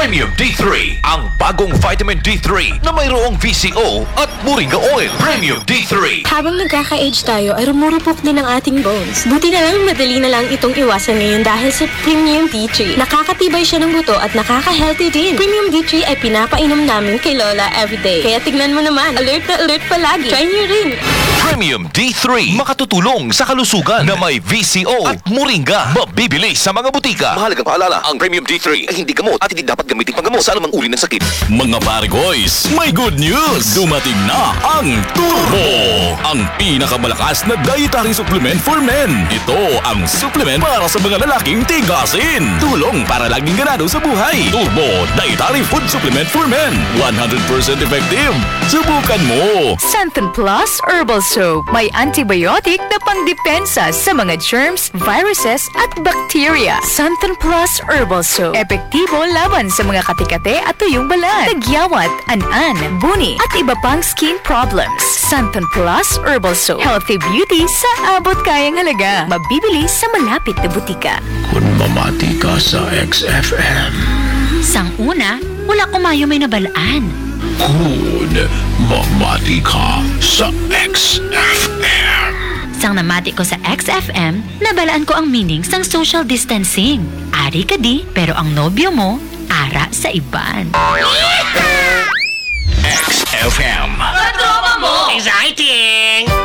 Premium D3, ang bagong vitamin D3 na mayroong VCO at Moringa Oil. Premium D3. Habang nagkaka-age tayo ay rumurupok din ang ating bones. Buti na lang madali na lang itong iwasan ngayon dahil sa Premium D3. Nakakatibay siya ng buto at nakaka-healthy din. Premium D3 ay pinapainom namin kay Lola everyday. Kaya tignan mo naman, alert na alert palagi. Try niyo rin. Premium D3, makatutulong sa kalusugan na may VCO at Moringa. Mabibili sa mga butika. Mahalagang paalala, ang Premium D3 ay hindi gamot at hindi dapat gamitin panggamot sa anumang uri ng sakit. Mga pare boys, may good news! Dumating na ang Turbo! Ang pinakamalakas na dietary supplement for men. Ito ang supplement para sa mga lalaking tigasin. Tulong para laging ganado sa buhay. Turbo Dietary Food Supplement for Men. 100% effective. Subukan mo! Santon Plus Herbal Soap. May antibiotic na pangdepensa sa mga germs, viruses at bacteria. Santon Plus Herbal Soap. Epektibo laban sa mga katikate at tuyong balat, tagyawat, an-an, buni at iba pang skin problems. Santon Plus Herbal Soap. Healthy beauty sa abot kayang halaga. Mabibili sa malapit na butika. Kung mamati ka sa XFM, Sang una, wala kumayo may nabalaan. kung mamati ka sa XFM. Sang namati ko sa XFM, nabalaan ko ang meaning sang social distancing. Ari ka di, pero ang nobyo mo, ara sa iban. XFM. Exciting!